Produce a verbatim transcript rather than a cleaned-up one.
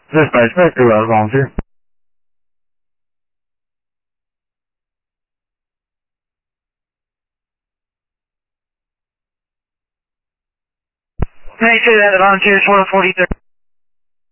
Dispatch, Mister Wells, volunteer. Hey, say that, volunteer, twelve forty-three.